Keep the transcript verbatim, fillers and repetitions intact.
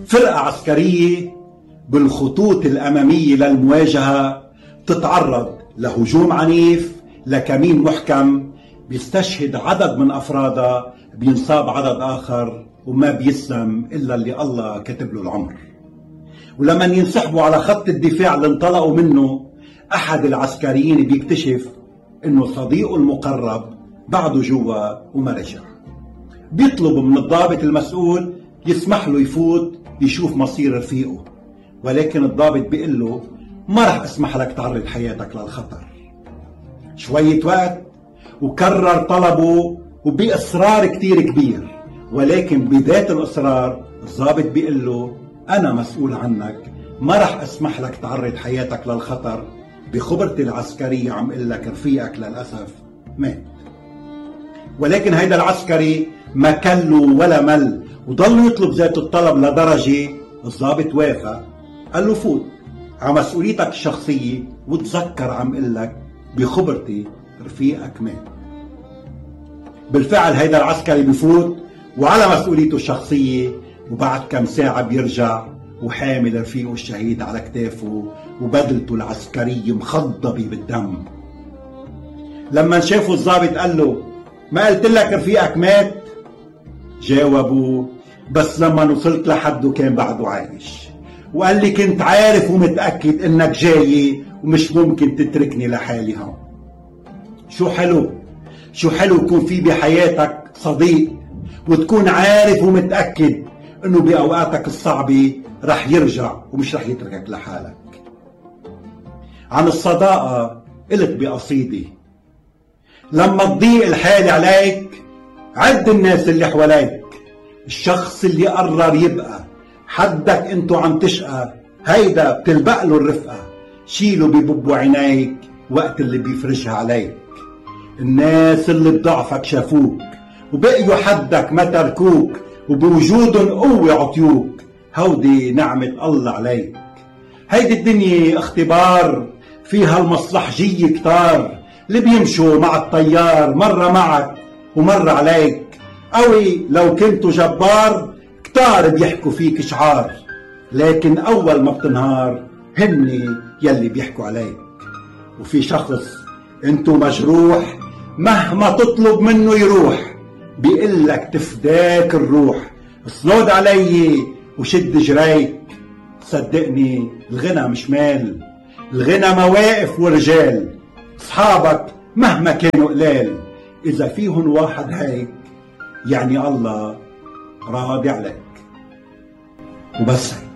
فرقة عسكرية بالخطوط الأمامية للمواجهة تتعرض لهجوم عنيف، لكمين محكم بيستشهد عدد من أفرادها، بينصاب عدد آخر، وما بيسلم إلا اللي الله كتب له العمر. ولما ينسحبوا على خط الدفاع اللي انطلقوا منه، أحد العسكريين بيكتشف إنه صديقه المقرب بعده جوا وما رجع. بيطلب من الضابط المسؤول يسمح له يفوت يشوف مصير رفيقه، ولكن الضابط بيقول له ما رح اسمح لك تعرض حياتك للخطر. شوية وقت وكرر طلبه وبإصرار كتير كبير، ولكن بذات الإصرار الضابط بيقول له أنا مسؤول عنك، ما رح أسمح لك تعرض حياتك للخطر. بخبرتي العسكرية عم قل لك رفيقك للأسف مات. ولكن هيدا العسكري ما كله ولا مل، وضل يطلب ذات الطلب لدرجة الضابط وافق. قال له فوت على مسؤوليتك الشخصية وتذكر عم قل لك بخبرتي رفيقك مات. بالفعل هيدا العسكري بفوت وعلى مسؤوليته الشخصية، وبعد كم ساعة بيرجع وحامل رفيقه الشهيد على كتافه وبدلته العسكرية مخضبة بالدم. لما شافه الضابط قال له ما قلت لك رفيقك مات؟ جاوبوا بس لما وصلت لحده كان بعده عايش، وقال لي كنت عارف ومتأكد انك جاي ومش ممكن تتركني لحالي هون. شو حلو شو حلو يكون في بحياتك صديق وتكون عارف ومتأكد انه باوقاتك الصعبة رح يرجع ومش رح يتركك لحالك. عن الصداقة قلت بقصيدة لما تضيق الحال عليك عد الناس اللي حواليك، الشخص اللي قرر يبقى حدك انتو عم تشقى هيدا بتلبق له الرفقة، شيله ببب عينيك وقت اللي بيفرجها عليك. الناس اللي بضعفك شافوك وبقيوا حدك ما تركوك، وبوجودهم قوة عطيوك، هودي نعمة الله عليك. هيدي الدنيا اختبار فيها المصلحجية كتار، اللي بيمشوا مع الطيار مرة معك ومرة عليك. قوي لو كنتوا جبار كتار بيحكوا فيك شعار، لكن أول ما بتنهار هني يلي بيحكوا عليك. وفي شخص انتو مجروح مهما تطلب منه يروح، بيقلك تفداك الروح، صلود علي وشد جريك. صدقني الغنى مش مال، الغنى مواقف ورجال، اصحابك مهما كانوا قلال، اذا فيهن واحد هيك يعني الله راضي عليك. وبس هيك.